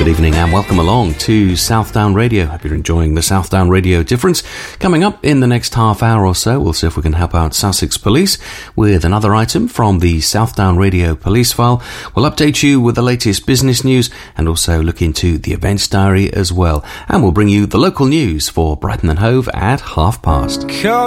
good evening and welcome along to Southdown Radio. Hope you're enjoying the Southdown Radio Difference. Coming up in the next half hour or so, we'll see if we can help out Sussex Police with another item from the Southdown Radio Police File. We'll update you with the latest business news and also look into the events diary as well. And we'll bring you the local news for Brighton and Hove at past.